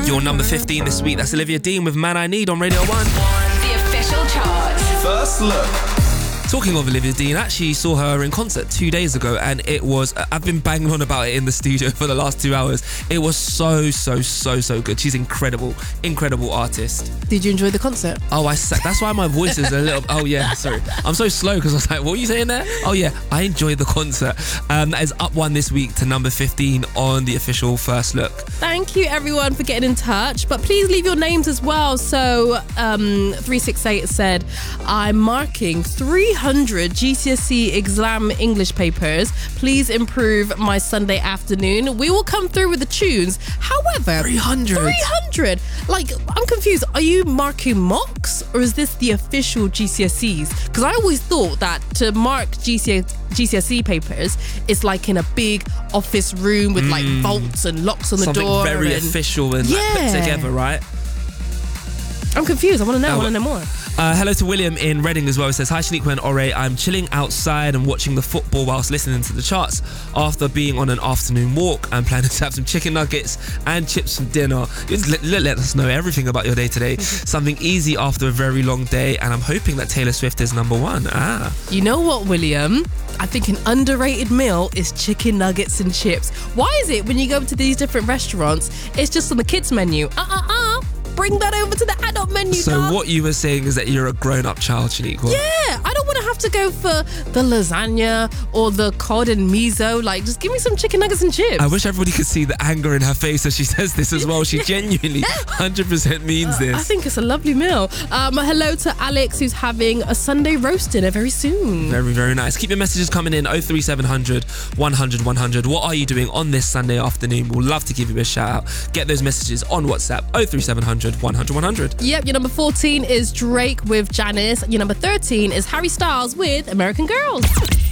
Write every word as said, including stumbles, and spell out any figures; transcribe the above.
Your number fifteen this week, that's Olivia Dean with Man I Need on Radio one. The official chart. First look. Talking of Olivia Dean, I actually saw her in concert two days ago, and it was, I've been banging on about it in the studio for the last two hours. It was so, so, so, so good. She's incredible, incredible artist. Did you enjoy the concert? Oh, I sa- that's why my voice is a little, oh yeah, sorry. I'm so slow because I was like, what were you saying there? Oh yeah, I enjoyed the concert. Um, that is up one this week to number fifteen on the official First Look. Thank you everyone for getting in touch, but please leave your names as well. So um, three six eight said, I'm marking three hundred G C S E exam English papers. Please improve my Sunday afternoon. We will come through with the tunes. However, three hundred three hundred Like, I'm confused. Are you marking mocks or is this the official G C S Es? Because I always thought that to mark G C S E papers, it's like in a big office room with like vaults and locks on the Something door. very and official and Yeah. like, put together, right? I'm confused. I want to know. I Oh, want to know more. Uh, hello to William in Reading as well. He says, hi Shaniqua and Ore, I'm chilling outside and watching the football whilst listening to the charts. After being on an afternoon walk, I'm planning to have some chicken nuggets and chips for dinner. Just let, let, let us know everything about your day today. Something easy after a very long day, and I'm hoping that Taylor Swift is number one. Ah. You know what, William? I think an underrated meal is chicken nuggets and chips. Why is it when you go to these different restaurants, it's just on the kids menu? Uh-uh-uh. Bring that over to the adult menu, So dog. what you were saying is that you're a grown-up child, Shaniqua. Yeah, I don't want to have to go for the lasagna or the cod and miso. Like, just give me some chicken nuggets and chips. I wish everybody could see the anger in her face as she says this as well. She genuinely one hundred percent means this. I think it's a lovely meal. Um, hello to Alex, who's having a Sunday roast dinner very soon. Very, very nice. Keep your messages coming in. oh three seven hundred, one hundred, one hundred. What are you doing on this Sunday afternoon? We'll love to give you a shout out. Get those messages on WhatsApp. oh three seven hundred, one hundred, one hundred. Yep, your number fourteen is Drake with Janice. Your number thirteen is Harry Styles with American Girls.